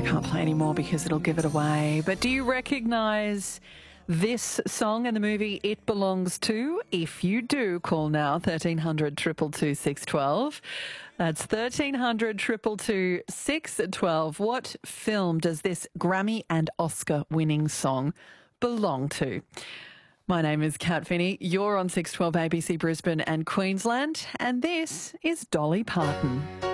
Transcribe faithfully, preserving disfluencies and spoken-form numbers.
can't play anymore because it'll give it away. But do you recognise this song and the movie It Belongs To? If you do, call now, thirteen hundred, two two two, six one two. That's thirteen hundred, two two two, six one two. What film does this Grammy and Oscar-winning song belong to? My name is Kat Finney. You're on six twelve A B C Brisbane and Queensland, and this is Dolly Parton.